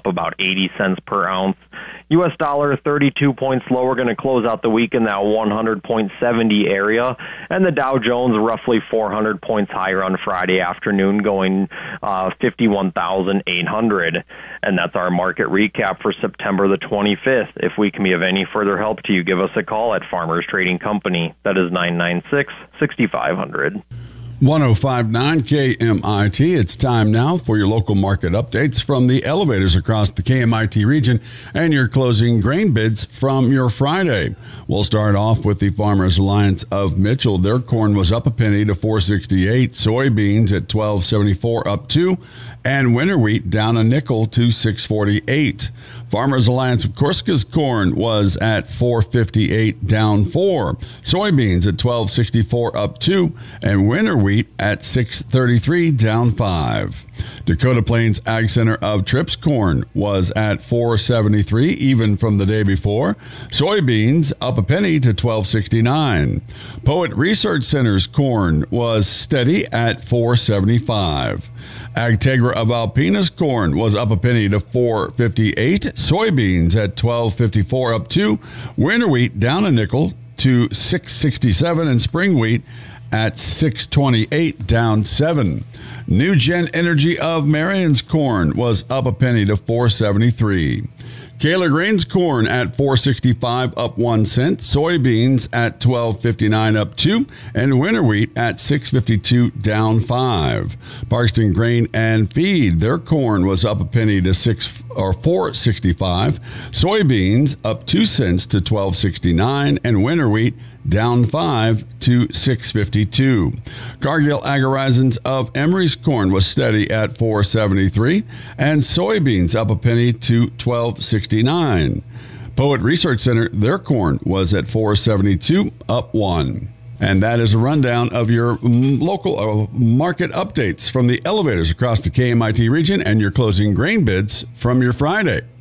about 80 cents per ounce. U.S. dollar 32 points lower, going to close out the week in that 100.70 area. And the Dow Jones roughly 400 points higher on Friday afternoon, going 51,800. And that's our market recap for September the 25th. If we can be of any further help to you, give us a call at Farmers Trading Company. That is 996-6500. 105.9 KMIT. It's time now for your local market updates from the elevators across the KMIT region and your closing grain bids from your Friday. We'll start off with the Farmers Alliance of Mitchell. Their corn was up a penny to $4.68, soybeans at $12.74 up 2, and winter wheat down a nickel to $6.48. Farmers Alliance of Corsica's corn was at $4.58 down 4, soybeans at $12.64 up 2, and winter wheat at $6.33 down 5. Dakota Plains Ag Center of Trips corn was at $4.73 even from the day before. Soybeans up a penny to $12.69. Poet Research Center's corn was steady at $4.75. Agtegra of Alpena's corn was up a penny to $4.58. Soybeans at $12.54 up 2. Winter wheat down a nickel to $6.67, and spring wheat at $6.28 down 7. New Gen Energy of Marion's corn was up a penny to $4.73. Kaler Grains corn at $4.65 up 1 cent. Soybeans at $12.59 up 2, and winter wheat at $6.52 down 5. Parkston Grain and Feed, their corn was up a penny to $4.65. Soybeans up 2 cents to $12.69, and winter wheat down 5 to $6.52. Cargill Ag-Horizons of Emery's corn was steady at $4.73, and soybeans up a penny to $12.69. Poet Research Center, their corn was at $4.72 up 1. And that is a rundown of your local market updates from the elevators across the KMIT region and your closing grain bids from your Friday.